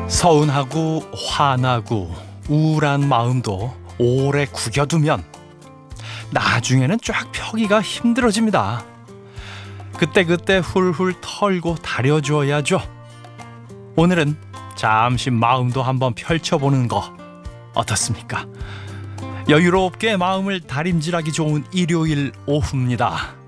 서운하고 화나고 우울한 마음도 오래 구겨두면 나중에는 쫙 펴기가 힘들어집니다. 그때그때 훌훌 털고 다려줘야죠. 오늘은 잠시 마음도 한번 펼쳐보는 거 어떻습니까? 여유롭게 마음을 다림질하기 좋은 일요일 오후입니다.